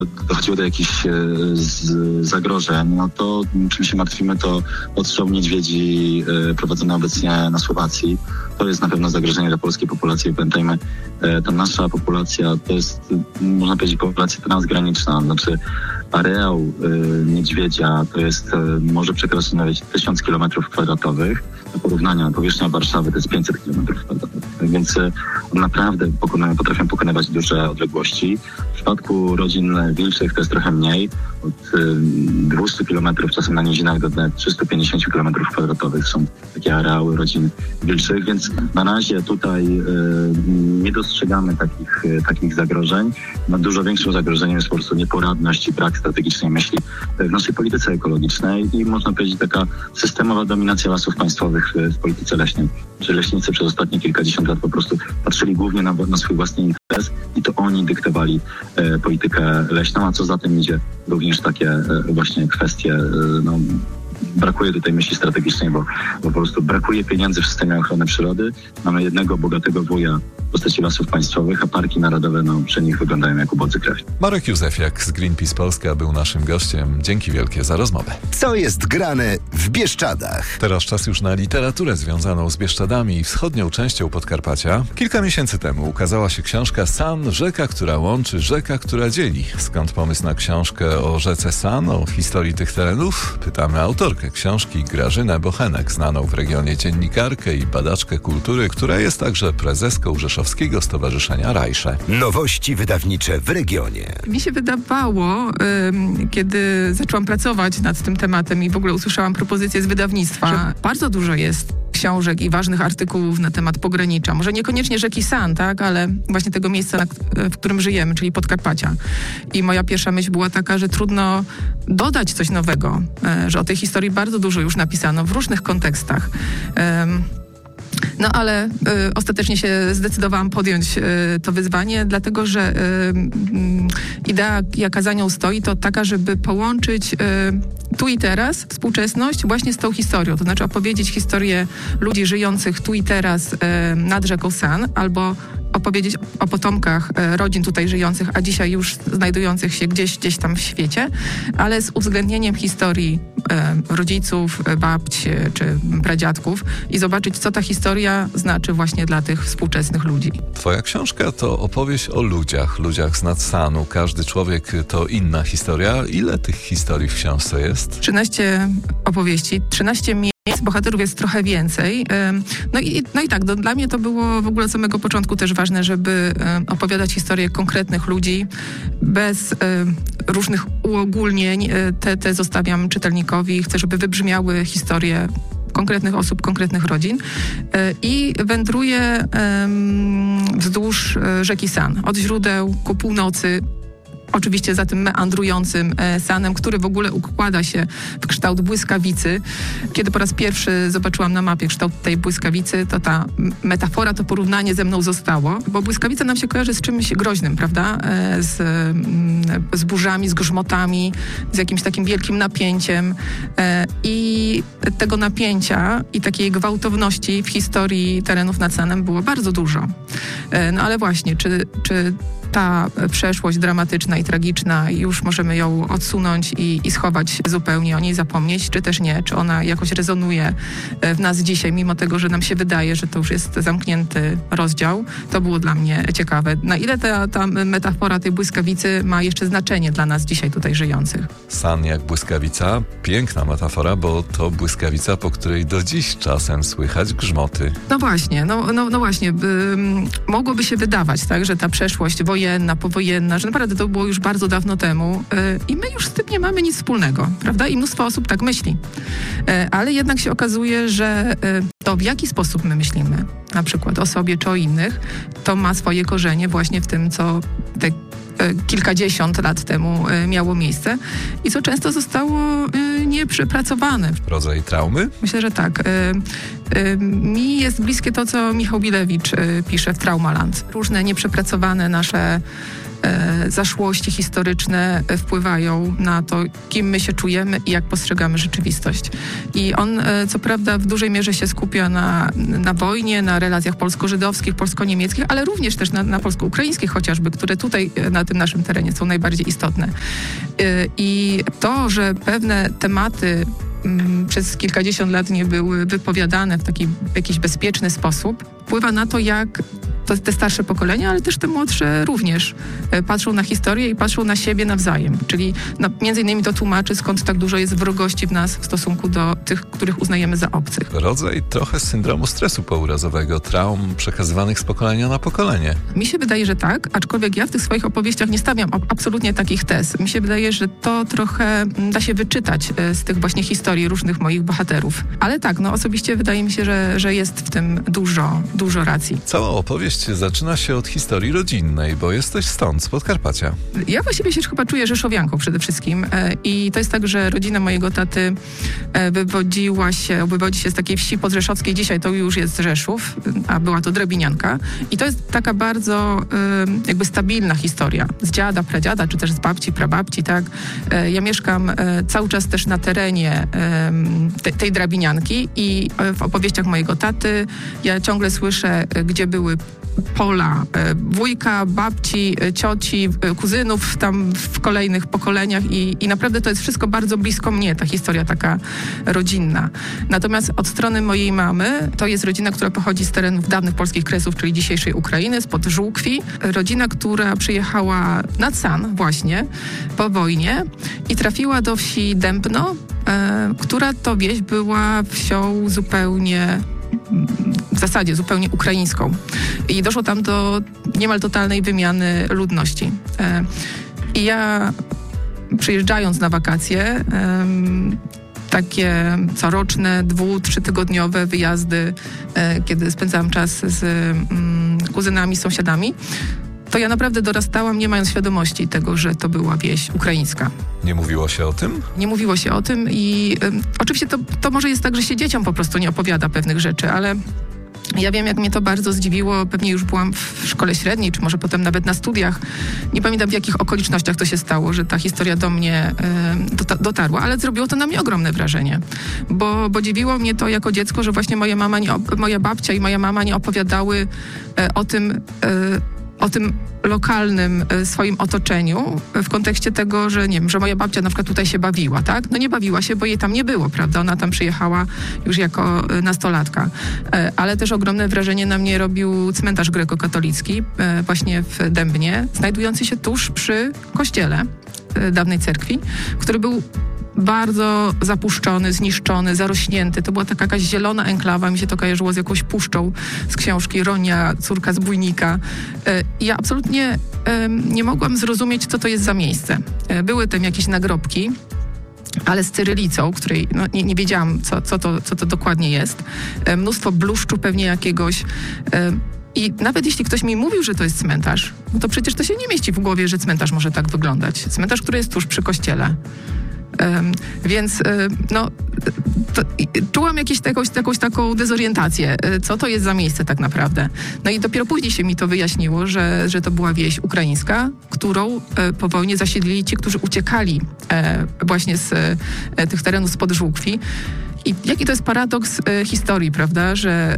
dochodziło do jakichś zagrożeń, no to czym się martwimy, to odstrzał niedźwiedzi prowadzony obecnie na Słowacji. To jest na pewno zagrożenie dla polskiej populacji. Pamiętajmy, ta nasza populacja to jest, można powiedzieć, populacja transgraniczna. Znaczy areał niedźwiedzia to jest, może przekroczyć nawet 1000 km². Na porównanie, powierzchnia Warszawy to jest 500 km². Więc naprawdę potrafią pokonywać duże odległości. W przypadku rodzin wilczych to jest trochę mniej, od 200 km, czasem na nizinach do 350 km² są takie areały rodzin wilczych, więc na razie tutaj nie dostrzegamy takich zagrożeń. No, dużo większym zagrożeniem jest po prostu nieporadność i brak strategicznej myśli w naszej polityce ekologicznej i można powiedzieć taka systemowa dominacja lasów państwowych w polityce leśnej. Że leśnicy przez ostatnie kilkadziesiąt lat po prostu patrzyli głównie na swój własny interes i to oni dyktowali politykę leśną, a co za tym idzie również takie właśnie kwestie, brakuje tutaj myśli strategicznej, bo po prostu brakuje pieniędzy w systemie ochrony przyrody. Mamy jednego bogatego wuja w postaci lasów państwowych, a parki narodowe przy nich wyglądają jak ubodzy kraść. Marek Józefiak z Greenpeace Polska był naszym gościem. Dzięki wielkie za rozmowę. Co jest grane w Bieszczadach? Teraz czas już na literaturę związaną z Bieszczadami i wschodnią częścią Podkarpacia. Kilka miesięcy temu ukazała się książka San, rzeka, która łączy, rzeka, która dzieli. Skąd pomysł na książkę o rzece San, o historii tych terenów? Pytamy autorkę książki Grażynę Bochenek, znaną w regionie dziennikarkę i badaczkę kultury, która jest także prezeską Rzeszowskiego Stowarzyszenia Rajsze. Nowości wydawnicze w regionie. Mi się wydawało, kiedy zaczęłam pracować nad tym tematem i w ogóle usłyszałam propozycję z wydawnictwa, że bardzo dużo jest książek i ważnych artykułów na temat pogranicza. Może niekoniecznie rzeki San, tak, ale właśnie tego miejsca, w którym żyjemy, czyli Podkarpacia. I moja pierwsza myśl była taka, że trudno dodać coś nowego, że o tej historii bardzo dużo już napisano w różnych kontekstach. No ale ostatecznie się zdecydowałam podjąć to wyzwanie, dlatego że idea, jaka za nią stoi, to taka, żeby połączyć tu i teraz współczesność właśnie z tą historią. To znaczy opowiedzieć historię ludzi żyjących tu i teraz nad rzeką San, albo opowiedzieć o potomkach rodzin tutaj żyjących, a dzisiaj już znajdujących się gdzieś tam w świecie, ale z uwzględnieniem historii rodziców, babć czy pradziadków i zobaczyć, co ta historia znaczy właśnie dla tych współczesnych ludzi. Twoja książka to opowieść o ludziach z nad Sanu. Każdy człowiek to inna historia. Ile tych historii w książce jest? 13 opowieści, 13 miejsc. Bohaterów jest trochę więcej. No i tak, dla mnie to było w ogóle od samego początku też ważne, żeby opowiadać historię konkretnych ludzi bez różnych uogólnień. Te zostawiam czytelnikowi. Chcę, żeby wybrzmiały historie konkretnych osób, konkretnych rodzin i wędruję wzdłuż rzeki San. Od źródeł ku północy, oczywiście za tym meandrującym Sanem, który w ogóle układa się w kształt błyskawicy. Kiedy po raz pierwszy zobaczyłam na mapie kształt tej błyskawicy, to ta metafora, to porównanie ze mną zostało, bo błyskawica nam się kojarzy z czymś groźnym, prawda? Z burzami, z grzmotami, z jakimś takim wielkim napięciem. I tego napięcia i takiej gwałtowności w historii terenów nad Sanem było bardzo dużo. No ale właśnie, czy ta przeszłość dramatyczna i tragiczna, już możemy ją odsunąć i schować zupełnie, o niej zapomnieć, czy też nie, czy ona jakoś rezonuje w nas dzisiaj, mimo tego, że nam się wydaje, że to już jest zamknięty rozdział. To było dla mnie ciekawe. Na ile ta metafora tej błyskawicy ma jeszcze znaczenie dla nas dzisiaj tutaj żyjących? San jak błyskawica, piękna metafora, bo to błyskawica, po której do dziś czasem słychać grzmoty. No właśnie, no właśnie. Mogłoby się wydawać, tak, że ta przeszłość wojenna, powojenna, że naprawdę to było już bardzo dawno temu i my już z tym nie mamy nic wspólnego, prawda? I mnóstwo osób tak myśli. Ale jednak się okazuje, że to w jaki sposób my myślimy, na przykład o sobie czy o innych, to ma swoje korzenie właśnie w tym, co te kilkadziesiąt lat temu miało miejsce i co często zostało nieprzepracowane. Rodzaj traumy? Myślę, że tak. Mi jest bliskie to, co Michał Bilewicz pisze w Traumaland. Różne nieprzepracowane nasze zaszłości historyczne wpływają na to, kim my się czujemy i jak postrzegamy rzeczywistość. I on, co prawda, w dużej mierze się skupia na wojnie, na relacjach polsko-żydowskich, polsko-niemieckich, ale również też na polsko-ukraińskich chociażby, które tutaj na tym naszym terenie są najbardziej istotne. I to, że pewne tematy przez kilkadziesiąt lat nie były wypowiadane w taki jakiś bezpieczny sposób, wpływa na to, jak te starsze pokolenia, ale też te młodsze również patrzą na historię i patrzą na siebie nawzajem. Czyli między innymi to tłumaczy, skąd tak dużo jest wrogości w nas w stosunku do tych, których uznajemy za obcych. Rodzaj trochę syndromu stresu pourazowego, traum przekazywanych z pokolenia na pokolenie. Mi się wydaje, że tak, aczkolwiek ja w tych swoich opowieściach nie stawiam absolutnie takich tez. Mi się wydaje, że to trochę da się wyczytać z tych właśnie historii różnych moich bohaterów. Ale tak, osobiście wydaje mi się, że jest w tym dużo racji. Cała opowieść zaczyna się od historii rodzinnej, bo jesteś stąd, z Podkarpacia. Ja właściwie się chyba czuję rzeszowianką przede wszystkim i to jest tak, że rodzina mojego taty wywodzi się z takiej wsi podrzeszowskiej, dzisiaj to już jest Rzeszów, a była to Drabinianka i to jest taka bardzo jakby stabilna historia z dziada, pradziada, czy też z babci, prababci, tak. Ja mieszkam cały czas też na terenie tej Drabinianki i w opowieściach mojego taty ja ciągle słyszę, gdzie były pola wujka, babci, cioci, kuzynów tam w kolejnych pokoleniach i naprawdę to jest wszystko bardzo blisko mnie, ta historia taka rodzinna. Natomiast od strony mojej mamy to jest rodzina, która pochodzi z terenów dawnych polskich Kresów, czyli dzisiejszej Ukrainy, spod Żółkwi. Rodzina, która przyjechała nad San właśnie po wojnie i trafiła do wsi Dębno, która to wieś była wsią w zasadzie zupełnie ukraińską. I doszło tam do niemal totalnej wymiany ludności. I ja przyjeżdżając na wakacje, takie coroczne, 2-3 tygodniowe wyjazdy, kiedy spędzałam czas z kuzynami, sąsiadami, to ja naprawdę dorastałam, nie mając świadomości tego, że to była wieś ukraińska. Nie mówiło się o tym? Nie mówiło się o tym i oczywiście to może jest tak, że się dzieciom po prostu nie opowiada pewnych rzeczy, ale ja wiem, jak mnie to bardzo zdziwiło. Pewnie już byłam w szkole średniej, czy może potem nawet na studiach. Nie pamiętam, w jakich okolicznościach to się stało, że ta historia do mnie dotarła, ale zrobiło to na mnie ogromne wrażenie. Bo dziwiło mnie to jako dziecko, że właśnie moja babcia i moja mama nie opowiadały o tym lokalnym swoim otoczeniu w kontekście tego, że nie wiem, że moja babcia na przykład tutaj się bawiła, tak? No nie bawiła się, bo jej tam nie było, prawda? Ona tam przyjechała już jako nastolatka. Ale też ogromne wrażenie na mnie robił cmentarz grekokatolicki właśnie w Dębnie, znajdujący się tuż przy kościele dawnej cerkwi, który był bardzo zapuszczony, zniszczony, zarośnięty. To była taka jakaś zielona enklawa, mi się to kojarzyło z jakąś puszczą z książki Ronia, córka zbójnika. I ja absolutnie nie mogłam zrozumieć, co to jest za miejsce. Były tam jakieś nagrobki, ale z cyrylicą, której nie wiedziałam, co to dokładnie jest. Mnóstwo bluszczu pewnie jakiegoś. I nawet jeśli ktoś mi mówił, że to jest cmentarz, no to przecież to się nie mieści w głowie, że cmentarz może tak wyglądać. Cmentarz, który jest tuż przy kościele. Więc czułam jakąś taką dezorientację, co to jest za miejsce tak naprawdę. No i dopiero później się mi to wyjaśniło, że to była wieś ukraińska, którą po wojnie zasiedlili ci, którzy uciekali właśnie z tych terenów spod Żółkwi. I jaki to jest paradoks historii, prawda, że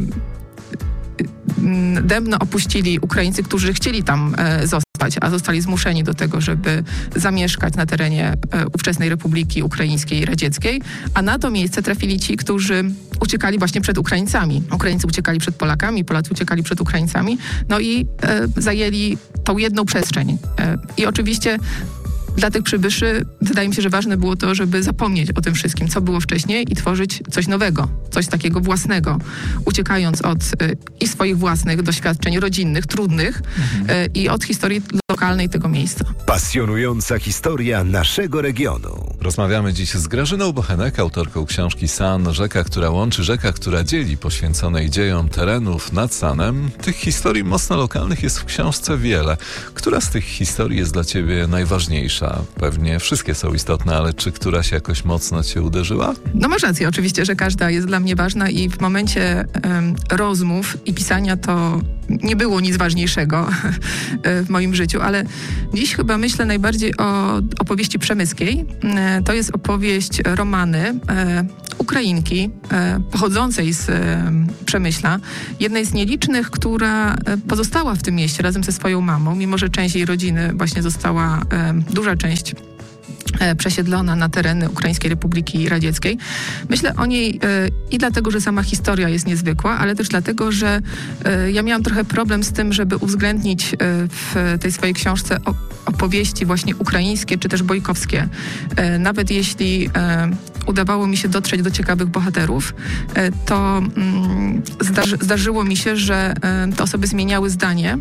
Dębno opuścili Ukraińcy, którzy chcieli tam zostać, a zostali zmuszeni do tego, żeby zamieszkać na terenie ówczesnej Republiki Ukraińskiej i Radzieckiej, a na to miejsce trafili ci, którzy uciekali właśnie przed Ukraińcami. Ukraińcy uciekali przed Polakami, Polacy uciekali przed Ukraińcami, no i zajęli tą jedną przestrzeń. I oczywiście dla tych przybyszy wydaje mi się, że ważne było to, żeby zapomnieć o tym wszystkim, co było wcześniej i tworzyć coś nowego, coś takiego własnego, uciekając od i swoich własnych doświadczeń rodzinnych, trudnych i od historii lokalnej tego miejsca. Pasjonująca historia naszego regionu. Rozmawiamy dziś z Grażyną Bochenek, autorką książki San, rzeka, która łączy, rzeka, która dzieli, poświęconej dziejom terenów nad Sanem. Tych historii mocno lokalnych jest w książce wiele. Która z tych historii jest dla ciebie najważniejsza? Pewnie wszystkie są istotne, ale czy któraś jakoś mocno cię uderzyła? No masz rację, oczywiście, że każda jest dla mnie ważna i w momencie rozmów i pisania to nie było nic ważniejszego w moim życiu, ale dziś chyba myślę najbardziej o opowieści przemyskiej. To jest opowieść Romany, Ukrainki, pochodzącej z Przemyśla, jednej z nielicznych, która pozostała w tym mieście razem ze swoją mamą, mimo że część jej rodziny właśnie została, duża część przesiedlona na tereny Ukraińskiej Republiki Radzieckiej. Myślę o niej i dlatego, że sama historia jest niezwykła, ale też dlatego, że ja miałam trochę problem z tym, żeby uwzględnić w tej swojej książce opowieści właśnie ukraińskie czy też bojkowskie. Nawet jeśli udawało mi się dotrzeć do ciekawych bohaterów, to zdarzyło mi się, że te osoby zmieniały zdanie.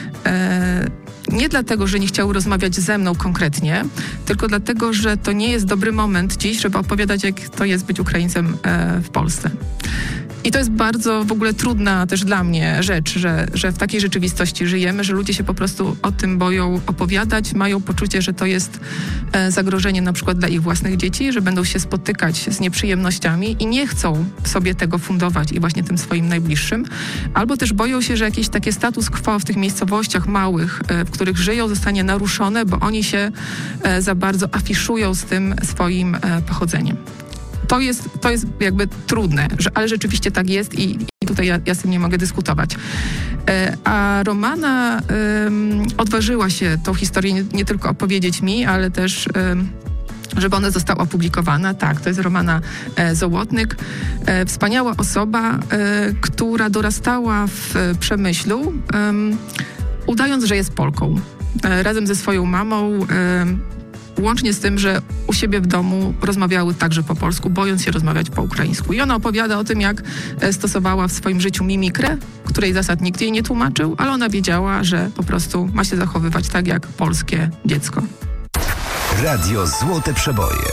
Nie dlatego, że nie chciały rozmawiać ze mną konkretnie, tylko dlatego, że to nie jest dobry moment dziś, żeby opowiadać, jak to jest być Ukraińcem w Polsce. I to jest bardzo w ogóle trudna też dla mnie rzecz, że w takiej rzeczywistości żyjemy, że ludzie się po prostu o tym boją opowiadać, mają poczucie, że to jest zagrożenie na przykład dla ich własnych dzieci, że będą się spotykać z nieprzyjemnościami i nie chcą sobie tego fundować i właśnie tym swoim najbliższym. Albo też boją się, że jakieś takie status quo w tych miejscowościach małych, w których żyją, zostanie naruszone, bo oni się za bardzo afiszują z tym swoim pochodzeniem. To jest jakby trudne, ale rzeczywiście tak jest i tutaj ja z tym nie mogę dyskutować. A Romana odważyła się tą historię nie tylko opowiedzieć mi, ale też żeby ona została opublikowana. Tak, to jest Romana Zołotnyk. Wspaniała osoba, która dorastała w Przemyślu, udając, że jest Polką. Razem ze swoją mamą, łącznie z tym, że u siebie w domu rozmawiały także po polsku, bojąc się rozmawiać po ukraińsku. I ona opowiada o tym, jak stosowała w swoim życiu mimikrę, której zasad nikt jej nie tłumaczył, ale ona wiedziała, że po prostu ma się zachowywać tak jak polskie dziecko. Radio Złote Przeboje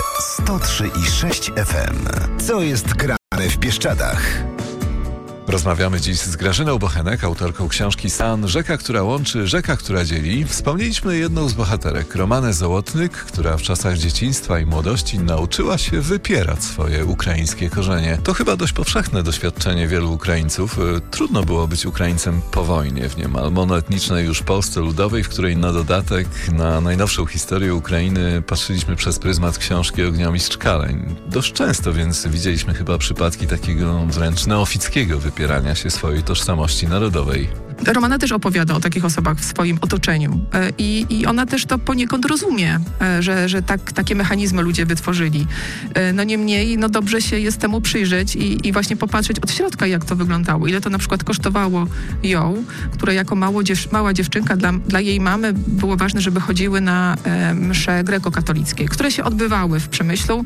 103,6 FM. Co jest grane w Bieszczadach? Rozmawiamy dziś z Grażyną Bochenek, autorką książki San, rzeka, która łączy, rzeka, która dzieli. Wspomnieliśmy jedną z bohaterek, Romanę Zołotnyk, która w czasach dzieciństwa i młodości nauczyła się wypierać swoje ukraińskie korzenie. To chyba dość powszechne doświadczenie wielu Ukraińców. Trudno było być Ukraińcem po wojnie w niemal monoetnicznej już Polsce Ludowej, w której na dodatek na najnowszą historię Ukrainy patrzyliśmy przez pryzmat książki Ogniomistrz Kaleń. Dość często więc widzieliśmy chyba przypadki takiego wręcz neofickiego wypierania się swojej tożsamości narodowej. Romana też opowiada o takich osobach w swoim otoczeniu i ona też to poniekąd rozumie, że takie mechanizmy ludzie wytworzyli. No niemniej, dobrze się jest temu przyjrzeć i właśnie popatrzeć od środka, jak to wyglądało. Ile to na przykład kosztowało ją, która jako mała dziewczynka dla jej mamy było ważne, żeby chodziły na msze grekokatolickie, które się odbywały w Przemyślu,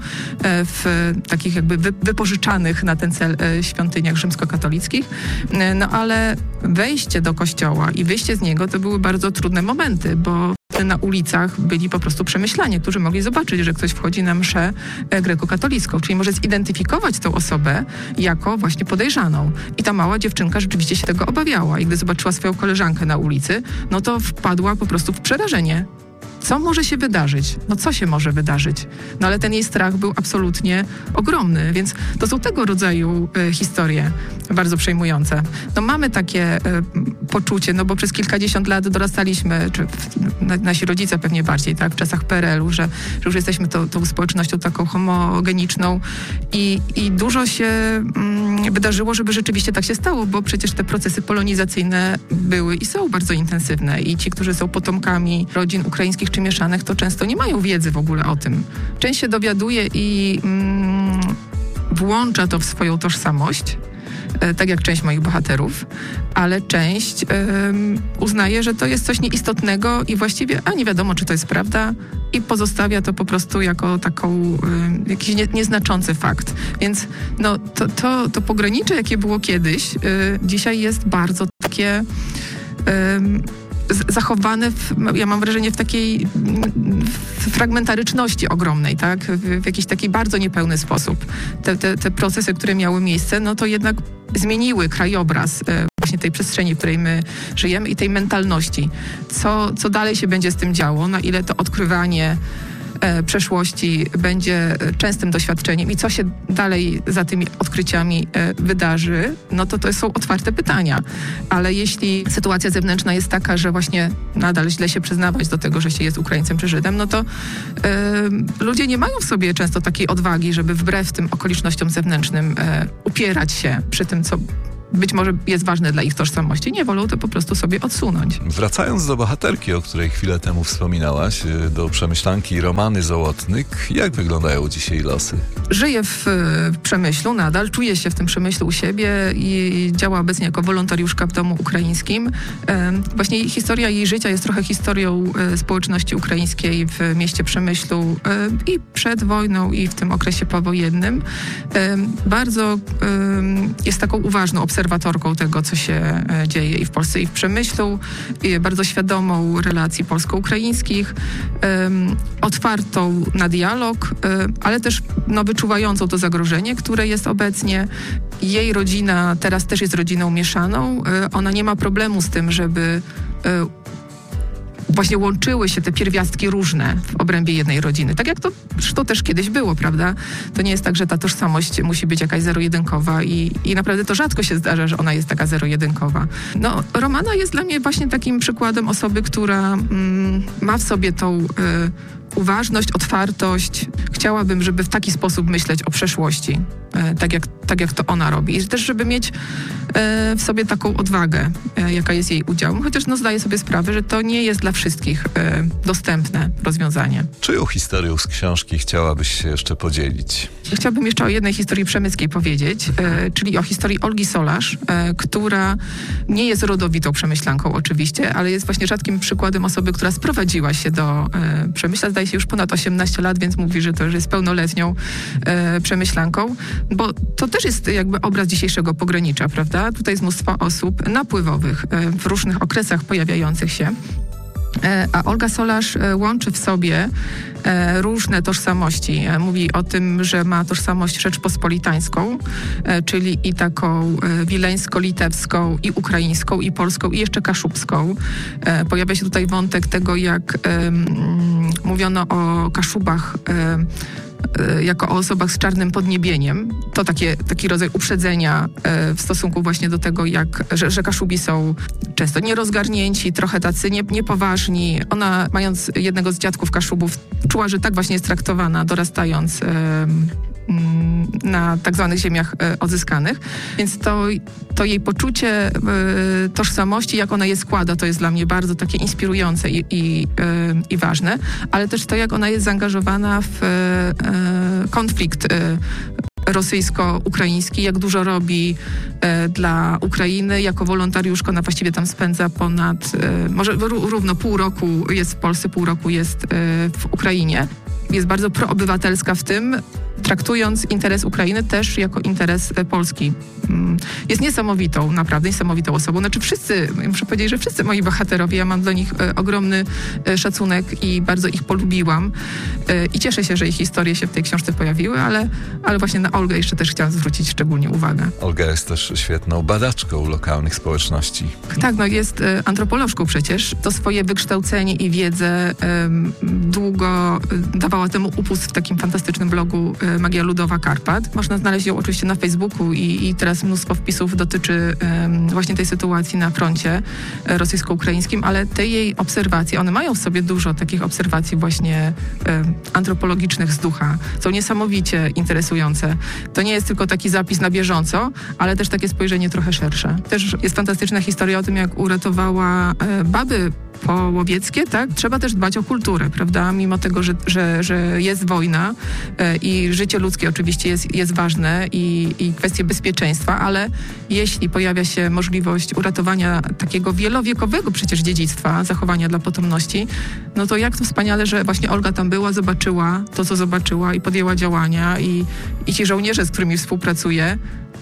w takich jakby wypożyczanych na ten cel świątyniach rzymskokatolickich. No ale wejście do kościoła i wyjście z niego to były bardzo trudne momenty, bo na ulicach byli po prostu przemyślanie, którzy mogli zobaczyć, że ktoś wchodzi na mszę grekokatolicką, czyli może zidentyfikować tę osobę jako właśnie podejrzaną. I ta mała dziewczynka rzeczywiście się tego obawiała i gdy zobaczyła swoją koleżankę na ulicy, to wpadła po prostu w przerażenie. Co może się wydarzyć? Co się może wydarzyć? Ale ten jej strach był absolutnie ogromny, więc to są tego rodzaju historie bardzo przejmujące. Mamy takie poczucie, bo przez kilkadziesiąt lat dorastaliśmy, czy nasi rodzice pewnie bardziej, tak, w czasach PRL-u, że już jesteśmy tą społecznością taką homogeniczną i dużo się wydarzyło, żeby rzeczywiście tak się stało, bo przecież te procesy polonizacyjne były i są bardzo intensywne i ci, którzy są potomkami rodzin ukraińskich czy mieszanych, to często nie mają wiedzy w ogóle o tym. Część się dowiaduje i włącza to w swoją tożsamość, tak jak część moich bohaterów, ale część uznaje, że to jest coś nieistotnego i właściwie nie wiadomo, czy to jest prawda i pozostawia to po prostu jako taką jakiś nieznaczący fakt. Więc to pogranicze, jakie było kiedyś, dzisiaj jest bardzo takie zachowane, ja mam wrażenie, w takiej fragmentaryczności ogromnej, tak? W jakiś taki bardzo niepełny sposób. Te procesy, które miały miejsce, no to jednak zmieniły krajobraz właśnie tej przestrzeni, w której my żyjemy i tej mentalności. Co dalej się będzie z tym działo, na ile to odkrywanie przeszłości będzie częstym doświadczeniem i co się dalej za tymi odkryciami wydarzy, no to są otwarte pytania. Ale jeśli sytuacja zewnętrzna jest taka, że właśnie nadal źle się przyznawać do tego, że się jest Ukraińcem czy Żydem, no to ludzie nie mają w sobie często takiej odwagi, żeby wbrew tym okolicznościom zewnętrznym upierać się przy tym, co być może jest ważne dla ich tożsamości. Nie wolą to po prostu sobie odsunąć. Wracając do bohaterki, o której chwilę temu wspominałaś, do Przemyślanki Romany Zołotnyk, jak wyglądają dzisiaj losy? Żyje w Przemyślu nadal, czuje się w tym Przemyślu u siebie i działa obecnie jako wolontariuszka w domu ukraińskim. Właśnie historia jej życia jest trochę historią społeczności ukraińskiej w mieście Przemyślu i przed wojną, i w tym okresie powojennym. Bardzo jest taką uważną obserwatorką tego, co się dzieje i w Polsce, i w Przemyślu, i bardzo świadomą relacji polsko-ukraińskich, otwartą na dialog, ale też wyczuwającą to zagrożenie, które jest obecnie. Jej rodzina teraz też jest rodziną mieszaną. Ona nie ma problemu z tym, żeby właśnie łączyły się te pierwiastki różne w obrębie jednej rodziny. Tak jak to też kiedyś było, prawda? To nie jest tak, że ta tożsamość musi być jakaś zero-jedynkowa i naprawdę to rzadko się zdarza, że ona jest taka zero-jedynkowa. No, Romana jest dla mnie właśnie takim przykładem osoby, która ma w sobie tą uważność, otwartość. Chciałabym, żeby w taki sposób myśleć o przeszłości, tak jak to ona robi. I też, żeby mieć w sobie taką odwagę, jaka jest jej udziałem. Chociaż zdaję sobie sprawę, że to nie jest dla wszystkich dostępne rozwiązanie. Czyją historią z książki chciałabyś się jeszcze podzielić? Chciałabym jeszcze o jednej historii przemyckiej powiedzieć, czyli o historii Olgi Solarz, która nie jest rodowitą przemyślanką oczywiście, ale jest właśnie rzadkim przykładem osoby, która sprowadziła się do Przemyśla. Zdaje się już ponad 18 lat, więc mówi, że to już jest pełnoletnią przemyślanką, bo to też jest jakby obraz dzisiejszego pogranicza, prawda? Tutaj jest mnóstwo osób napływowych w różnych okresach pojawiających się. A Olga Solarz łączy w sobie różne tożsamości. Mówi o tym, że ma tożsamość rzeczpospolitańską, czyli i taką wileńsko-litewską, i ukraińską, i polską, i jeszcze kaszubską. Pojawia się tutaj wątek tego, jak mówiono o Kaszubach jako o osobach z czarnym podniebieniem. To taki rodzaj uprzedzenia w stosunku właśnie do tego, że Kaszubi są często nierozgarnięci, trochę tacy niepoważni. Ona, mając jednego z dziadków Kaszubów, czuła, że tak właśnie jest traktowana, dorastając na tak zwanych ziemiach odzyskanych. Więc to jej poczucie tożsamości, jak ona je składa, to jest dla mnie bardzo takie inspirujące i ważne, ale też to, jak ona jest zaangażowana w konflikt rosyjsko-ukraiński, jak dużo robi dla Ukrainy. Jako wolontariuszka ona właściwie tam spędza może równo pół roku jest w Polsce, pół roku jest w Ukrainie. Jest bardzo proobywatelska w tym, traktując interes Ukrainy też jako interes Polski. Jest niesamowitą, naprawdę niesamowitą osobą. Muszę powiedzieć, że wszyscy moi bohaterowie, ja mam do nich ogromny szacunek i bardzo ich polubiłam. I cieszę się, że ich historie się w tej książce pojawiły, ale właśnie na Olgę jeszcze też chciałam zwrócić szczególnie uwagę. Olga jest też świetną badaczką lokalnych społeczności. Tak, jest antropolożką przecież. To swoje wykształcenie i wiedzę długo dawała temu upust w takim fantastycznym blogu Magia Ludowa Karpat. Można znaleźć ją oczywiście na Facebooku i teraz mnóstwo wpisów dotyczy właśnie tej sytuacji na froncie rosyjsko-ukraińskim, ale te jej obserwacje, one mają w sobie dużo takich obserwacji właśnie antropologicznych z ducha. Są niesamowicie interesujące. To nie jest tylko taki zapis na bieżąco, ale też takie spojrzenie trochę szersze. Też jest fantastyczna historia o tym, jak uratowała baby połowieckie, tak? Trzeba też dbać o kulturę, prawda? Mimo tego, że jest wojna i życie ludzkie oczywiście jest ważne i kwestie bezpieczeństwa, ale jeśli pojawia się możliwość uratowania takiego wielowiekowego przecież dziedzictwa, zachowania dla potomności, no to jak to wspaniale, że właśnie Olga tam była, zobaczyła to, co zobaczyła i podjęła działania i ci żołnierze, z którymi współpracuje,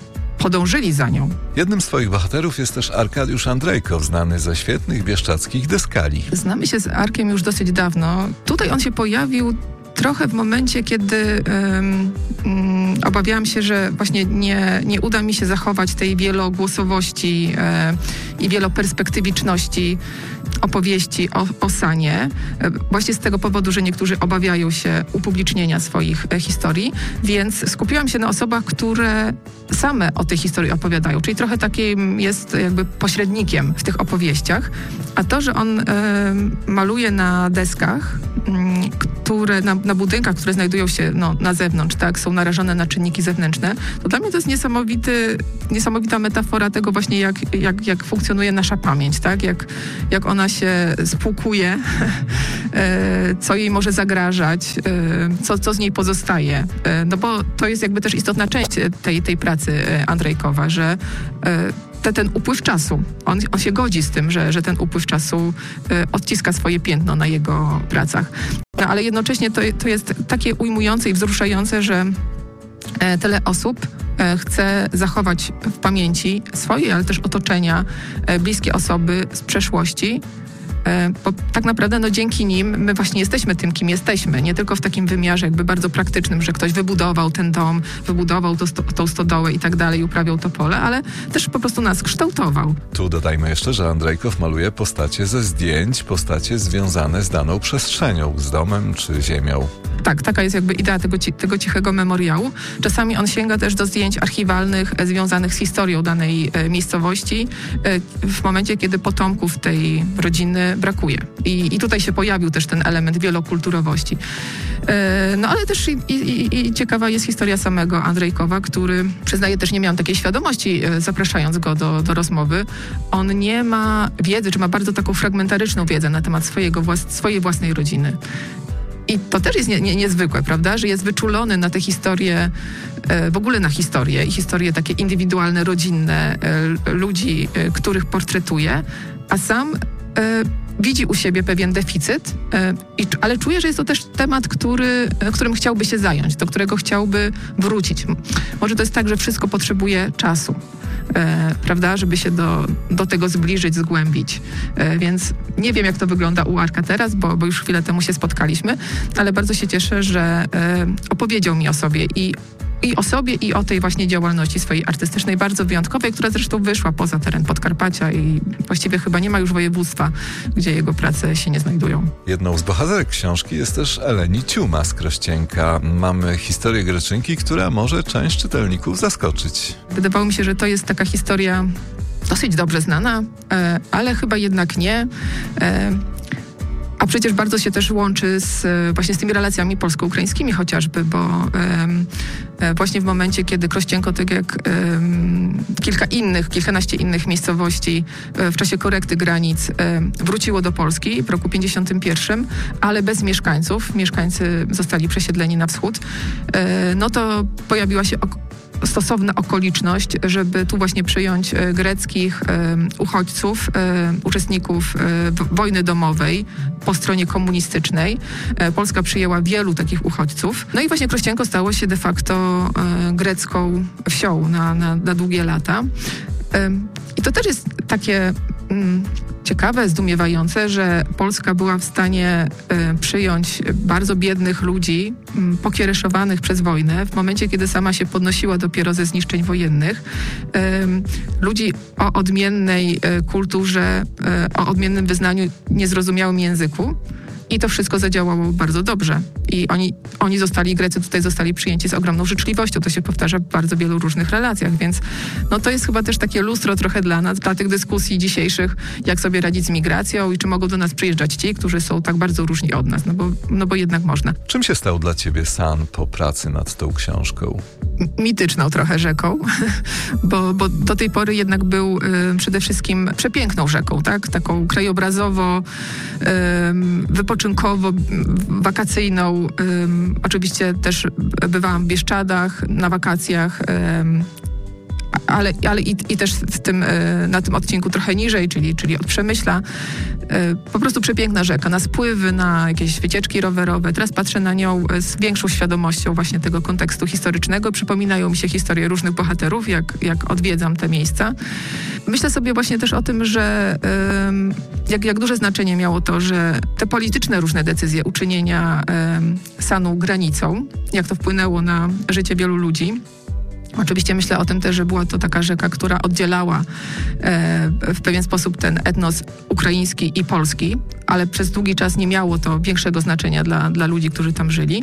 podążyli za nią. Jednym z twoich bohaterów jest też Arkadiusz Andrejkow, znany ze świetnych bieszczadzkich deskali. Znamy się z Arkiem już dosyć dawno. Tutaj on się pojawił trochę w momencie, kiedy obawiałam się, że właśnie nie uda mi się zachować tej wielogłosowości i wieloperspektywiczności opowieści o Sanie. Właśnie z tego powodu, że niektórzy obawiają się upublicznienia swoich historii, więc skupiłam się na osobach, które same o tej historii opowiadają, czyli trochę takim jest jakby pośrednikiem w tych opowieściach. A to, że on maluje na deskach, które na budynkach, które znajdują się na zewnątrz, tak, są narażone na czynniki zewnętrzne, to dla mnie to jest niesamowita metafora tego właśnie, jak funkcjonuje nasza pamięć, tak, jak ona się spłukuje, co jej może zagrażać, co z niej pozostaje. No bo to jest jakby też istotna część tej pracy Andrejkowa, że ten upływ czasu, on się godzi z tym, że ten upływ czasu odciska swoje piętno na jego pracach. No, ale jednocześnie to jest takie ujmujące i wzruszające, że tyle osób chce zachować w pamięci swojej, ale też otoczenia, bliskie osoby z przeszłości, bo tak naprawdę dzięki nim my właśnie jesteśmy tym, kim jesteśmy. Nie tylko w takim wymiarze jakby bardzo praktycznym, że ktoś wybudował ten dom, wybudował tą stodołę i tak dalej, uprawiał to pole, ale też po prostu nas kształtował. Tu dodajmy jeszcze, że Andrejkow maluje postacie ze zdjęć, postacie związane z daną przestrzenią, z domem czy ziemią. Tak, taka jest jakby idea tego cichego memoriału. Czasami on sięga też do zdjęć archiwalnych związanych z historią danej miejscowości w momencie, kiedy potomków tej rodziny brakuje. I tutaj się pojawił też ten element wielokulturowości. No ale też i ciekawa jest historia samego Andrejkowa, który, przyznaję, też nie miałam takiej świadomości, zapraszając go do rozmowy. On nie ma wiedzy, czy ma bardzo taką fragmentaryczną wiedzę na temat swojej własnej rodziny. I to też jest niezwykłe, prawda? Że jest wyczulony na te historie, w ogóle na historie i historie takie indywidualne, rodzinne ludzi, których portretuje, a sam widzi u siebie pewien deficyt, ale czuje, że jest to też temat, którym chciałby się zająć, do którego chciałby wrócić. Może to jest tak, że wszystko potrzebuje czasu, prawda, żeby się do tego zbliżyć, zgłębić. Więc nie wiem, jak to wygląda u Arka teraz, bo już chwilę temu się spotkaliśmy, ale bardzo się cieszę, że opowiedział mi o sobie i o tej właśnie działalności swojej artystycznej, bardzo wyjątkowej, która zresztą wyszła poza teren Podkarpacia i właściwie chyba nie ma już województwa, gdzie jego prace się nie znajdują. Jedną z bohaterek książki jest też Eleni Ciuma z Krościenka. Mamy historię Greczynki, która może część czytelników zaskoczyć. Wydawało mi się, że to jest taka historia dosyć dobrze znana, ale chyba jednak nie. A przecież bardzo się też łączy właśnie z tymi relacjami polsko-ukraińskimi chociażby, bo właśnie w momencie, kiedy Krościenko, tak jak kilkanaście innych miejscowości w czasie korekty granic wróciło do Polski w roku 1951, ale bez mieszkańców. Mieszkańcy zostali przesiedleni na wschód. No to pojawiła się stosowna okoliczność, żeby tu właśnie przyjąć greckich uchodźców, uczestników wojny domowej po stronie komunistycznej. Polska przyjęła wielu takich uchodźców. No i właśnie Krościenko stało się de facto grecką wsią na długie lata. I to też jest takie ciekawe, zdumiewające, że Polska była w stanie przyjąć bardzo biednych ludzi, pokiereszowanych przez wojnę, w momencie, kiedy sama się podnosiła dopiero ze zniszczeń wojennych. Ludzi o odmiennej kulturze, o odmiennym wyznaniu, niezrozumiałym języku. I to wszystko zadziałało bardzo dobrze. I Grecy tutaj zostali przyjęci z ogromną życzliwością. To się powtarza w bardzo wielu różnych relacjach, więc to jest chyba też takie lustro trochę dla nas, dla tych dyskusji dzisiejszych, jak sobie radzić z migracją i czy mogą do nas przyjeżdżać ci, którzy są tak bardzo różni od nas, bo jednak można. Czym się stał dla ciebie San po pracy nad tą książką? Mityczną trochę rzeką, bo do tej pory jednak był przede wszystkim przepiękną rzeką, tak? Taką krajobrazowo, wypoczynkowo, wakacyjną. Oczywiście też bywałam w Bieszczadach na wakacjach, ale i też na tym odcinku trochę niżej, czyli od Przemyśla. Po prostu przepiękna rzeka, na spływy, na jakieś wycieczki rowerowe. Teraz patrzę na nią z większą świadomością właśnie tego kontekstu historycznego. Przypominają mi się historie różnych bohaterów, jak odwiedzam te miejsca. Myślę sobie właśnie też o tym, że jak duże znaczenie miało to, że te polityczne różne decyzje uczynienia Sanu granicą, jak to wpłynęło na życie wielu ludzi. Oczywiście myślę o tym też, że była to taka rzeka, która oddzielała w pewien sposób ten etnos ukraiński i polski, ale przez długi czas nie miało to większego znaczenia dla ludzi, którzy tam żyli.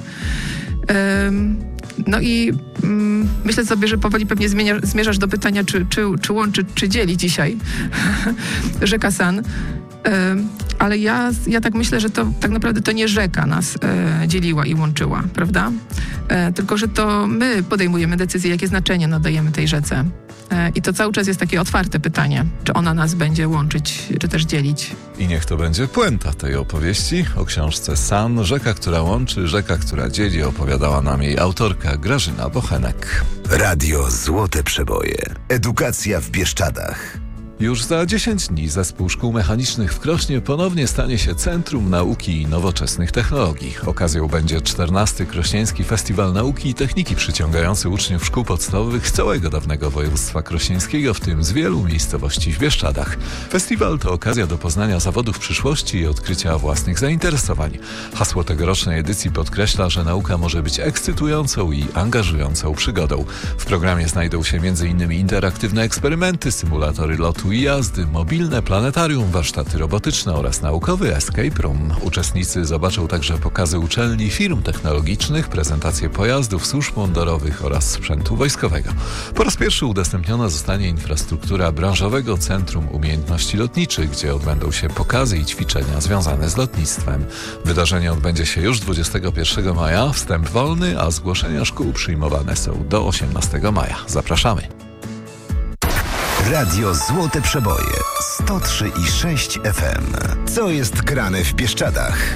No i myślę sobie, że powoli pewnie zmierzasz do pytania, czy łączy, czy dzieli dzisiaj rzeka San. Ale ja tak myślę, że to tak naprawdę to nie rzeka nas dzieliła i łączyła, prawda? Tylko że to my podejmujemy decyzję, jakie znaczenie nadajemy tej rzece. I to cały czas jest takie otwarte pytanie, czy ona nas będzie łączyć, czy też dzielić. I niech to będzie puenta tej opowieści o książce San, rzeka, która łączy, rzeka, która dzieli, opowiadała nam jej autorka Grażyna Bochenek. Radio Złote Przeboje. Edukacja w Bieszczadach. Już za 10 dni Zespół Szkół Mechanicznych w Krośnie ponownie stanie się Centrum Nauki i Nowoczesnych Technologii. Okazją będzie 14. Krośnieński Festiwal Nauki i Techniki, przyciągający uczniów szkół podstawowych z całego dawnego województwa krośnieńskiego, w tym z wielu miejscowości w Bieszczadach. Festiwal to okazja do poznania zawodów przyszłości i odkrycia własnych zainteresowań. Hasło tegorocznej edycji podkreśla, że nauka może być ekscytującą i angażującą przygodą. W programie znajdą się m.in. interaktywne eksperymenty, symulatory lotu i jazdy, mobilne planetarium, warsztaty robotyczne oraz naukowy escape room. Uczestnicy zobaczą także pokazy uczelni, firm technologicznych, prezentacje pojazdów, służb mundurowych oraz sprzętu wojskowego. Po raz pierwszy udostępniona zostanie infrastruktura branżowego Centrum Umiejętności Lotniczych, gdzie odbędą się pokazy i ćwiczenia związane z lotnictwem. Wydarzenie odbędzie się już 21 maja, wstęp wolny, a zgłoszenia szkół przyjmowane są do 18 maja. Zapraszamy! Radio Złote Przeboje 103,6 FM. Co jest grane w Bieszczadach?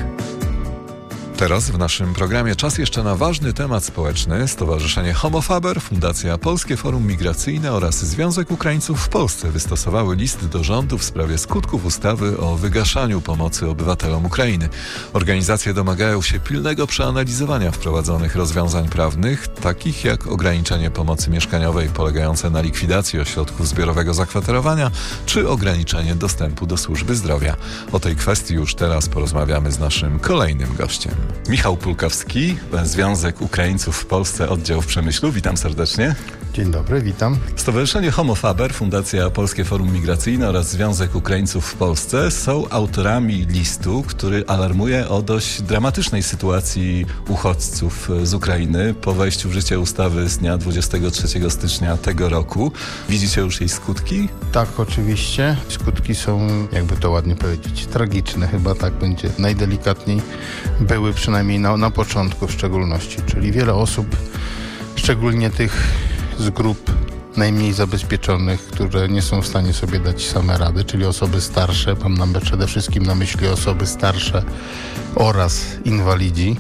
Teraz w naszym programie czas jeszcze na ważny temat społeczny. Stowarzyszenie Homo Faber, Fundacja Polskie Forum Migracyjne oraz Związek Ukraińców w Polsce wystosowały list do rządu w sprawie skutków ustawy o wygaszaniu pomocy obywatelom Ukrainy. Organizacje domagają się pilnego przeanalizowania wprowadzonych rozwiązań prawnych, takich jak ograniczenie pomocy mieszkaniowej polegające na likwidacji ośrodków zbiorowego zakwaterowania, czy ograniczenie dostępu do służby zdrowia. O tej kwestii już teraz porozmawiamy z naszym kolejnym gościem. Michał Pulkowski, Związek Ukraińców w Polsce, oddział w Przemyślu. Witam serdecznie. Dzień dobry, witam. Stowarzyszenie Homo Faber, Fundacja Polskie Forum Migracyjne oraz Związek Ukraińców w Polsce są autorami listu, który alarmuje o dość dramatycznej sytuacji uchodźców z Ukrainy po wejściu w życie ustawy z dnia 23 stycznia tego roku. Widzicie już jej skutki? Tak, oczywiście. Skutki są, jakby to ładnie powiedzieć, tragiczne, chyba tak będzie najdelikatniej. Były przynajmniej na początku w szczególności, czyli wiele osób, szczególnie tych z grup najmniej zabezpieczonych, które nie są w stanie sobie dać same rady, czyli osoby starsze, mam przede wszystkim na myśli osoby starsze oraz inwalidzi.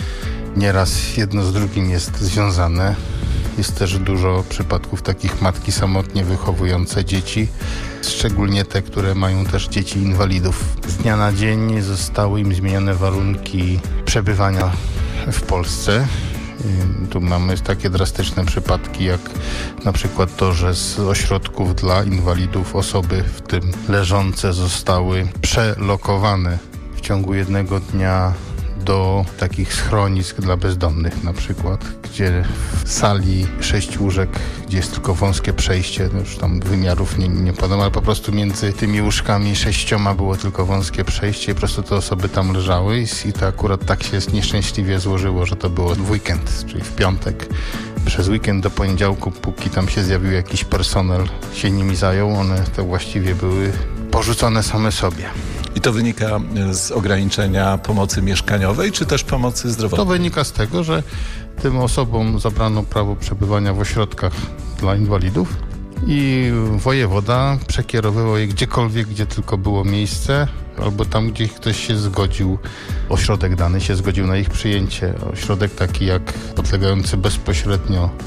Nieraz jedno z drugim jest związane. Jest też dużo przypadków takich matki samotnie wychowujące dzieci, szczególnie te, które mają też dzieci inwalidów. Z dnia na dzień zostały im zmienione warunki przebywania w Polsce. Tu mamy takie drastyczne przypadki, jak na przykład to, że z ośrodków dla inwalidów osoby, w tym leżące, zostały przelokowane w ciągu jednego dnia do takich schronisk dla bezdomnych na przykład, gdzie w sali 6 łóżek, gdzie jest tylko wąskie przejście, już tam wymiarów nie podam, ale po prostu między tymi łóżkami 6 było tylko wąskie przejście i po prostu te osoby tam leżały i to akurat tak się nieszczęśliwie złożyło, że to było w weekend, czyli w piątek. Przez weekend do poniedziałku, póki tam się zjawił jakiś personel, się nimi zajął, one to właściwie były porzucone same sobie. I to wynika z ograniczenia pomocy mieszkaniowej, czy też pomocy zdrowotnej? To wynika z tego, że tym osobom zabrano prawo przebywania w ośrodkach dla inwalidów i wojewoda przekierowywał je gdziekolwiek, gdzie tylko było miejsce, albo tam, gdzie ktoś się zgodził, ośrodek dany się zgodził na ich przyjęcie. Ośrodek taki jak podlegający bezpośrednio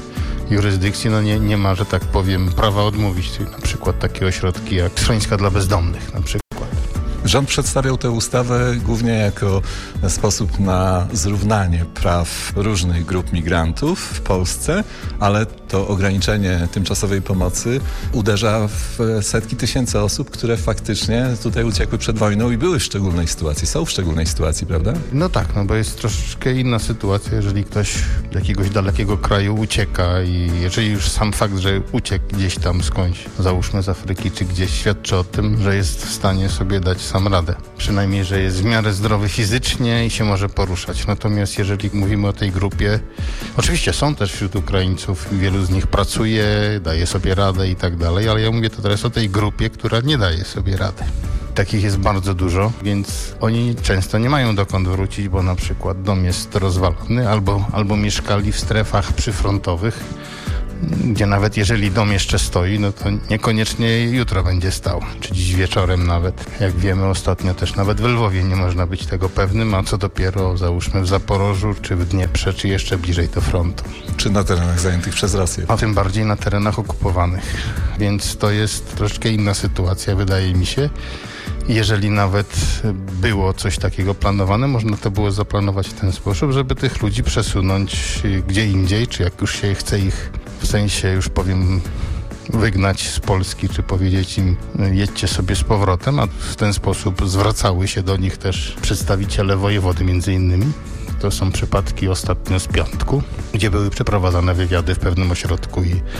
jurysdykcji nie ma, że tak powiem, prawa odmówić. Na przykład takie ośrodki jak schroniska dla bezdomnych na przykład. Rząd przedstawiał tę ustawę głównie jako sposób na zrównanie praw różnych grup migrantów w Polsce, ale to ograniczenie tymczasowej pomocy uderza w setki tysięcy osób, które faktycznie tutaj uciekły przed wojną i były w szczególnej sytuacji, są w szczególnej sytuacji, prawda? No tak, bo jest troszeczkę inna sytuacja, jeżeli ktoś do jakiegoś dalekiego kraju ucieka i jeżeli już sam fakt, że uciekł gdzieś tam skądś, załóżmy z Afryki czy gdzieś, świadczy o tym, że jest w stanie sobie dać sam radę. Przynajmniej, że jest w miarę zdrowy fizycznie i się może poruszać. Natomiast jeżeli mówimy o tej grupie, oczywiście są też wśród Ukraińców, wielu z nich pracuje, daje sobie radę i tak dalej, ale ja mówię to teraz o tej grupie, która nie daje sobie rady. Takich jest bardzo dużo, więc oni często nie mają dokąd wrócić, bo na przykład dom jest rozwalony albo mieszkali w strefach przyfrontowych, gdzie nawet jeżeli dom jeszcze stoi, no to niekoniecznie jutro będzie stał, czy dziś wieczorem nawet. Jak wiemy ostatnio też nawet w Lwowie nie można być tego pewnym, a co dopiero załóżmy w Zaporożu, czy w Dnieprze, czy jeszcze bliżej do frontu. Czy na terenach zajętych przez Rosję. A tym bardziej na terenach okupowanych. Więc to jest troszkę inna sytuacja, wydaje mi się. Jeżeli nawet było coś takiego planowane, można to było zaplanować w ten sposób, żeby tych ludzi przesunąć gdzie indziej, czy jak już się chce ich, w sensie już powiem, wygnać z Polski, czy powiedzieć im jedźcie sobie z powrotem, a w ten sposób zwracały się do nich też przedstawiciele wojewody między innymi. To są przypadki ostatnio z piątku, gdzie były przeprowadzane wywiady w pewnym ośrodku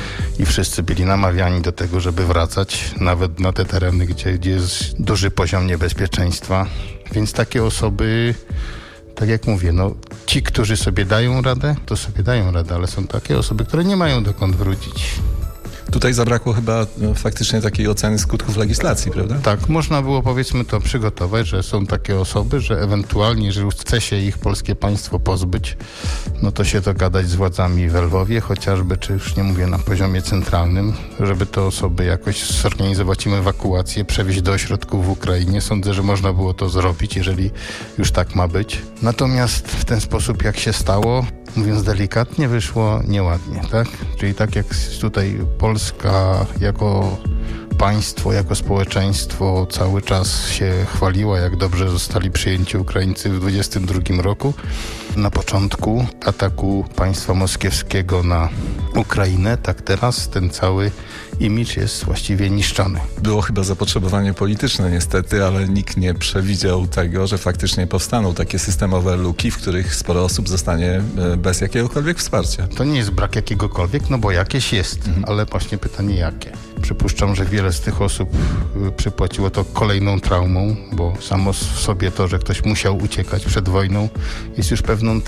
i wszyscy byli namawiani do tego, żeby wracać nawet na te tereny, gdzie jest duży poziom niebezpieczeństwa. Więc takie osoby, tak jak mówię, ci, którzy sobie dają radę, to sobie dają radę, ale są takie osoby, które nie mają dokąd wrócić. Tutaj zabrakło chyba faktycznie takiej oceny skutków legislacji, prawda? Tak, można było powiedzmy to przygotować, że są takie osoby, że ewentualnie, jeżeli chce się ich polskie państwo pozbyć, no to się dogadać z władzami w Lwowie chociażby, czy już nie mówię na poziomie centralnym, żeby te osoby jakoś zorganizować im ewakuację, przewieźć do ośrodków w Ukrainie. Sądzę, że można było to zrobić, jeżeli już tak ma być. Natomiast w ten sposób, jak się stało, mówiąc delikatnie, wyszło nieładnie, tak? Czyli tak jak tutaj Polska jako państwo, jako społeczeństwo cały czas się chwaliła, jak dobrze zostali przyjęci Ukraińcy w 2022 roku. Na początku ataku państwa moskiewskiego na Ukrainę, tak teraz ten cały imidż jest właściwie niszczony. Było chyba zapotrzebowanie polityczne niestety, ale nikt nie przewidział tego, że faktycznie powstaną takie systemowe luki, w których sporo osób zostanie bez jakiegokolwiek wsparcia. To nie jest brak jakiegokolwiek, bo jakieś jest, ale właśnie pytanie jakie. Przypuszczam, że wiele z tych osób przypłaciło to kolejną traumą, bo samo w sobie to, że ktoś musiał uciekać przed wojną, jest już pewną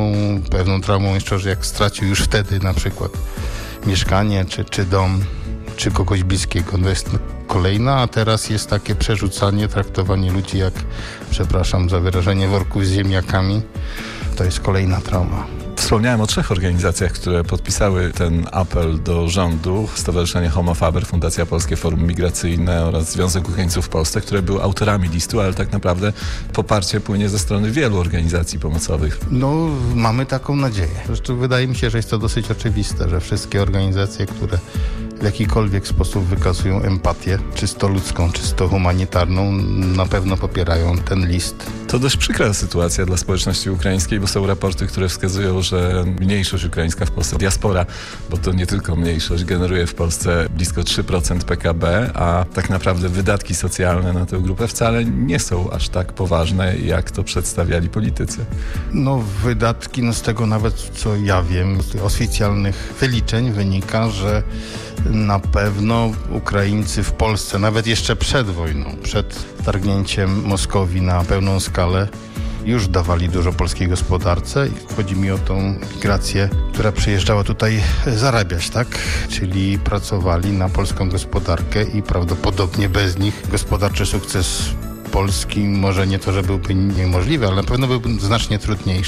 traumą jeszcze, że jak stracił już wtedy na przykład mieszkanie, czy dom, czy kogoś bliskiego. To jest kolejna, a teraz jest takie przerzucanie, traktowanie ludzi jak, przepraszam za wyrażenie, worków z ziemniakami. To jest kolejna trauma. Wspomniałem o 3 organizacjach, które podpisały ten apel do rządu. Stowarzyszenie Homo Faber, Fundacja Polskie Forum Migracyjne oraz Związek Ukraińców w Polsce, które były autorami listu, ale tak naprawdę poparcie płynie ze strony wielu organizacji pomocowych. Mamy taką nadzieję. Zresztą wydaje mi się, że jest to dosyć oczywiste, że wszystkie organizacje, które w jakikolwiek sposób wykazują empatię, czysto ludzką, czysto humanitarną, na pewno popierają ten list. To dość przykra sytuacja dla społeczności ukraińskiej, bo są raporty, które wskazują, że mniejszość ukraińska w Polsce, diaspora, bo to nie tylko mniejszość, generuje w Polsce blisko 3% PKB, a tak naprawdę wydatki socjalne na tę grupę wcale nie są aż tak poważne, jak to przedstawiali politycy. Wydatki, z tego nawet co ja wiem, z oficjalnych wyliczeń wynika, że na pewno Ukraińcy w Polsce, nawet jeszcze przed wojną, przed wtargnięciem Moskowii na pełną skalę, już dawali dużo polskiej gospodarce i chodzi mi o tą migrację, która przyjeżdżała tutaj zarabiać, tak? Czyli pracowali na polską gospodarkę i prawdopodobnie bez nich gospodarczy sukces Polski może nie to, że byłby niemożliwy, ale na pewno byłby znacznie trudniejszy.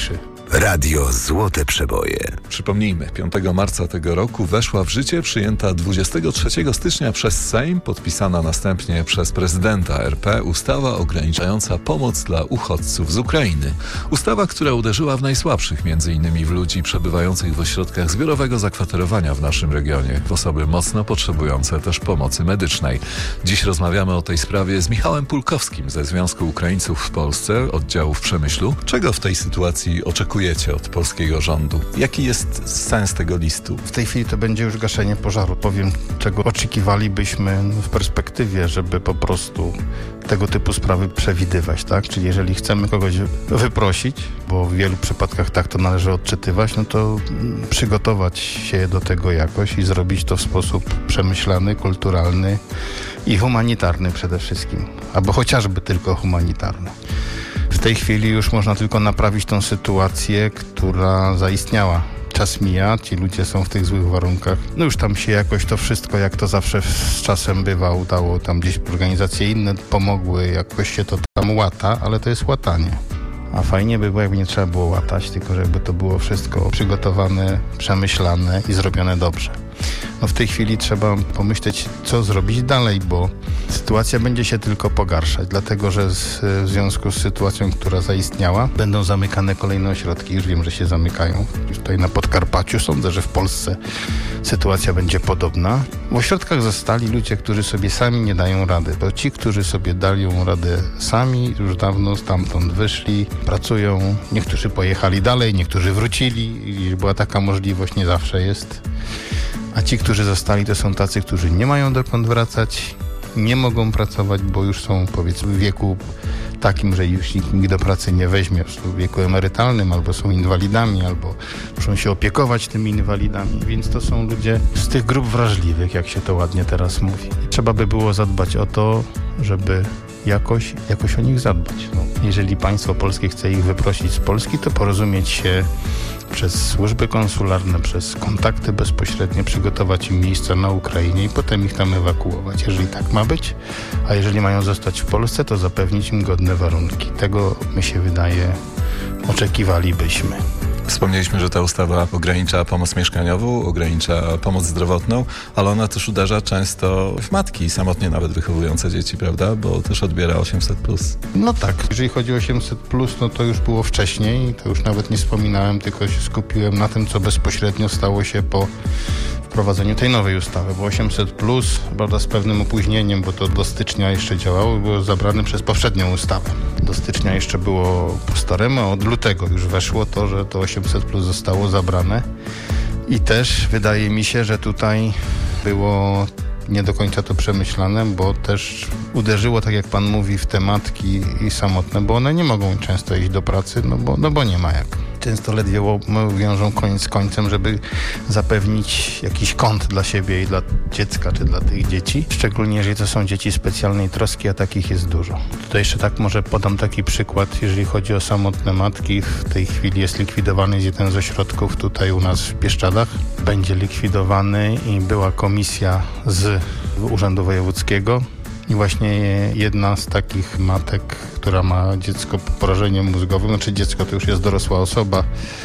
Radio Złote Przeboje. Przypomnijmy, 5 marca tego roku weszła w życie, przyjęta 23 stycznia przez Sejm, podpisana następnie przez prezydenta RP ustawa ograniczająca pomoc dla uchodźców z Ukrainy. Ustawa, która uderzyła w najsłabszych, m.in. w ludzi przebywających w ośrodkach zbiorowego zakwaterowania w naszym regionie, w osoby mocno potrzebujące też pomocy medycznej. Dziś rozmawiamy o tej sprawie z Michałem Pulkowskim ze Związku Ukraińców w Polsce, oddziału w Przemyślu. Czego w tej sytuacji oczekujecie od polskiego rządu? Jaki jest sens tego listu? W tej chwili to będzie już gaszenie pożaru. Powiem, czego oczekiwalibyśmy w perspektywie, żeby po prostu tego typu sprawy przewidywać, tak? Czyli jeżeli chcemy kogoś wyprosić, bo w wielu przypadkach tak to należy odczytywać, no to przygotować się do tego jakoś i zrobić to w sposób przemyślany, kulturalny i humanitarny przede wszystkim. Albo chociażby tylko humanitarny. W tej chwili już można tylko naprawić tą sytuację, która zaistniała. Czas mija, ci ludzie są w tych złych warunkach. No już tam się jakoś to wszystko, jak to zawsze z czasem bywa, udało. Tam gdzieś organizacje inne pomogły, jakoś się to tam łata, ale to jest łatanie. A fajnie by było, jakby nie trzeba było łatać, tylko żeby to było wszystko przygotowane, przemyślane i zrobione dobrze. No w tej chwili trzeba pomyśleć, co zrobić dalej, bo sytuacja będzie się tylko pogarszać, dlatego że w związku z sytuacją, która zaistniała, będą zamykane kolejne ośrodki. Już wiem, że się zamykają. Już tutaj na Podkarpaciu, sądzę, że w Polsce sytuacja będzie podobna. W ośrodkach zostali ludzie, którzy sobie sami nie dają rady, bo ci, którzy sobie dają radę sami, już dawno stamtąd wyszli, pracują. Niektórzy pojechali dalej, niektórzy wrócili i była taka możliwość, nie zawsze jest. A ci, którzy zostali, to są tacy, którzy nie mają dokąd wracać, nie mogą pracować, bo już są, powiedzmy, w wieku takim, że już nikt do pracy nie weźmie, w wieku emerytalnym, albo są inwalidami, albo muszą się opiekować tymi inwalidami. Więc to są ludzie z tych grup wrażliwych, jak się to ładnie teraz mówi. I trzeba by było zadbać o to, żeby jakoś o nich zadbać. No, jeżeli państwo polskie chce ich wyprosić z Polski, to porozumieć się przez służby konsularne, przez kontakty bezpośrednie, przygotować im miejsca na Ukrainie i potem ich tam ewakuować, jeżeli tak ma być. A jeżeli mają zostać w Polsce, to zapewnić im godne warunki. Tego, mi się wydaje, oczekiwalibyśmy. Wspomnieliśmy, że ta ustawa ogranicza pomoc mieszkaniową, ogranicza pomoc zdrowotną, ale ona też uderza często w matki samotnie nawet wychowujące dzieci, prawda? Bo też odbiera 800+. No tak, jeżeli chodzi o 800+, no to już było wcześniej, to już nawet nie wspominałem, tylko się skupiłem na tym, co bezpośrednio stało się po wprowadzeniu tej nowej ustawy, bo 800+, prawda, z pewnym opóźnieniem, bo to do stycznia jeszcze działało, było zabrane przez poprzednią ustawę. Do stycznia jeszcze było po staremu, a od lutego już weszło to, że to 800+ zostało zabrane. I też wydaje mi się, że tutaj było nie do końca to przemyślane, bo też uderzyło, tak jak pan mówi, w te matki i samotne, bo one nie mogą często iść do pracy, no bo nie ma jak. Często ledwie wiążą koniec z końcem, żeby zapewnić jakiś kąt dla siebie i dla dziecka, czy dla tych dzieci. Szczególnie, jeżeli to są dzieci specjalnej troski, a takich jest dużo. Tutaj jeszcze tak może podam taki przykład, jeżeli chodzi o samotne matki. W tej chwili jest likwidowany jeden z ośrodków tutaj u nas w Bieszczadach. Będzie likwidowany i była komisja z Urzędu Wojewódzkiego. I właśnie jedna z takich matek, która ma dziecko po porażeniu mózgowym, znaczy dziecko to już jest dorosła osoba,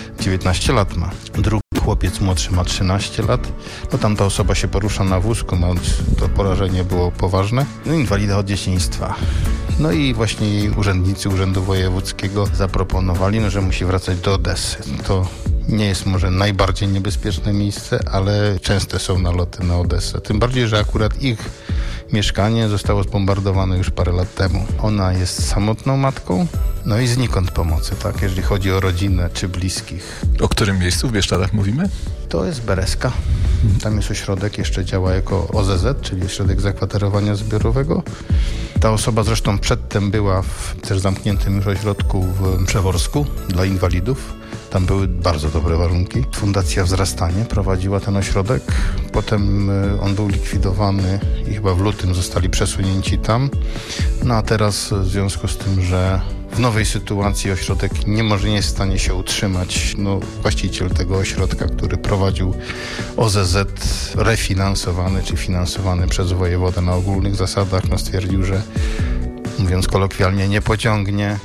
19 lat ma. Drugi chłopiec młodszy ma 13 lat. No tamta osoba się porusza na wózku, to porażenie było poważne. No inwalida od dzieciństwa. No i właśnie jej urzędnicy Urzędu Wojewódzkiego zaproponowali, że musi wracać do Odessy. To nie jest może najbardziej niebezpieczne miejsce, ale częste są naloty na Odessę. Tym bardziej, że akurat ich mieszkanie zostało zbombardowane już parę lat temu. Ona jest samotną matką, no i znikąd pomocy, tak? Jeżeli chodzi o rodzinę czy bliskich. O którym miejscu w Bieszczadach mówimy? To jest Bereska. Tam jest ośrodek, jeszcze działa jako OZZ, czyli ośrodek zakwaterowania zbiorowego. Ta osoba zresztą przedtem była w też zamkniętym już ośrodku w Przeworsku dla inwalidów. Tam były bardzo dobre warunki. Fundacja Wzrastanie prowadziła ten ośrodek. Potem on był likwidowany i chyba w lutym zostali przesunięci tam. No a teraz w związku z tym, że w nowej sytuacji ośrodek nie jest w stanie się utrzymać. No, właściciel tego ośrodka, który prowadził OZZ refinansowany, czy finansowany przez wojewodę na ogólnych zasadach, stwierdził, że mówiąc kolokwialnie nie pociągnie.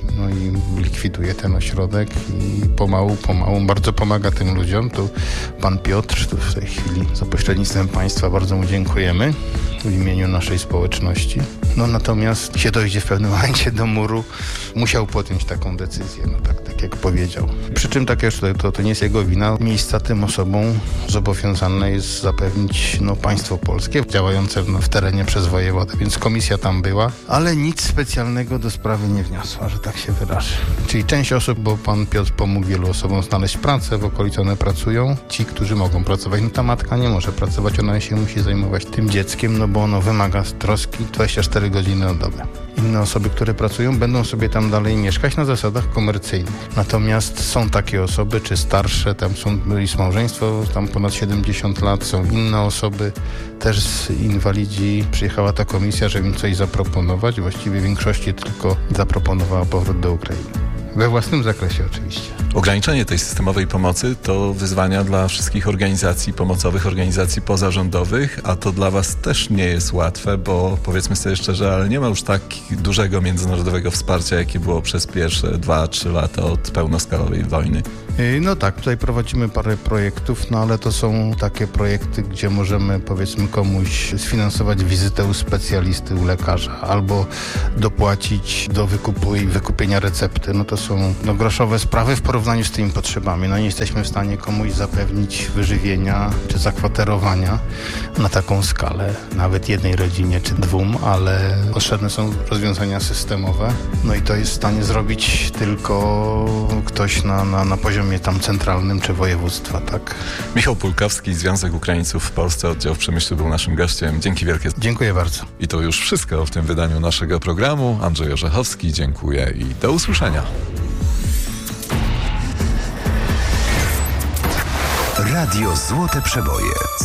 No i likwiduje ten ośrodek i pomału bardzo pomaga tym ludziom. Tu pan Piotr, tu w tej chwili za pośrednictwem państwa bardzo mu dziękujemy w imieniu naszej społeczności. No natomiast się dojdzie w pewnym momencie do muru, musiał podjąć taką decyzję, no tak jak powiedział. Przy czym tak już to nie jest jego wina. Miejsca tym osobom zobowiązane jest zapewnić państwo polskie działające w terenie przez wojewodę, więc komisja tam była, ale nic specjalnego do sprawy nie wniosła, że tak się wyraży. Czyli część osób, bo pan Piotr pomógł wielu osobom znaleźć pracę, w okolicy one pracują, ci, którzy mogą pracować, ta matka nie może pracować, ona się musi zajmować tym dzieckiem, bo ono wymaga troski 24 godziny na dobę. Inne osoby, które pracują, będą sobie tam dalej mieszkać na zasadach komercyjnych. Natomiast są takie osoby, czy starsze, tam byli małżeństwo, tam ponad 70 lat, są inne osoby, też inwalidzi. Przyjechała ta komisja, żeby im coś zaproponować. Właściwie w większości tylko zaproponowała powrót do Ukrainy. We własnym zakresie oczywiście. Ograniczenie tej systemowej pomocy to wyzwania dla wszystkich organizacji pomocowych, organizacji pozarządowych, a to dla was też nie jest łatwe, bo powiedzmy sobie szczerze, ale nie ma już tak dużego międzynarodowego wsparcia, jakie było przez pierwsze 2-3 lata od pełnoskalowej wojny. No tak, tutaj prowadzimy parę projektów, ale to są takie projekty, gdzie możemy powiedzmy komuś sfinansować wizytę u specjalisty, u lekarza, albo dopłacić do wykupu i wykupienia recepty. To są groszowe sprawy w porównaniu z tymi potrzebami. Nie jesteśmy w stanie komuś zapewnić wyżywienia czy zakwaterowania na taką skalę, nawet jednej rodzinie czy 2, ale potrzebne są rozwiązania systemowe. I to jest w stanie zrobić tylko ktoś na poziomie tam centralnym czy województwa, tak? Michał Pulkowski, Związek Ukraińców w Polsce, oddział w Przemyślu, był naszym gościem. Dzięki wielkie. Dziękuję bardzo. I to już wszystko w tym wydaniu naszego programu. Andrzej Orzechowski, dziękuję i do usłyszenia. Radio Złote Przeboje.